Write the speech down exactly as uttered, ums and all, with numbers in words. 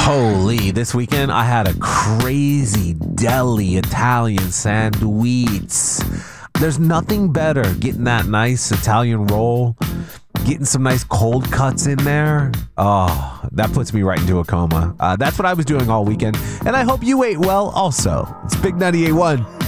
Holy, this weekend I had a crazy deli Italian sandwich. There's nothing better getting that nice Italian roll, getting some nice cold cuts in there. Oh, that puts me right into a coma. Uh, that's what I was doing all weekend, and I hope you ate well also. It's Big ninety-eight point one.